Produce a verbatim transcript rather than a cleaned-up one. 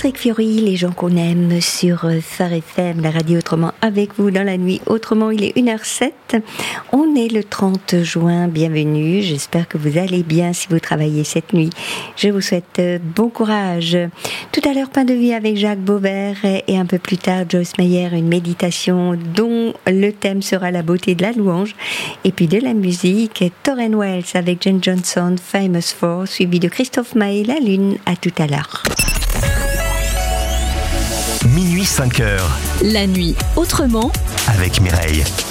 Patrick Fiori, les gens qu'on aime sur Phare F M, la radio autrement avec vous dans la nuit. Autrement, il est une heure sept. On est le trente juin. Bienvenue. J'espère que vous allez bien si vous travaillez cette nuit. Je vous souhaite bon courage. Tout à l'heure, Pain de vie avec Jacques Beauvert et un peu plus tard, Joyce Meyer, une méditation dont le thème sera la beauté de la louange. Et puis de la musique, Tauren Wells avec Jen Johnson, Famous For, suivi de Christophe Maé, La Lune. À tout à l'heure. Minuit cinq heures. La nuit autrement avec Mireille.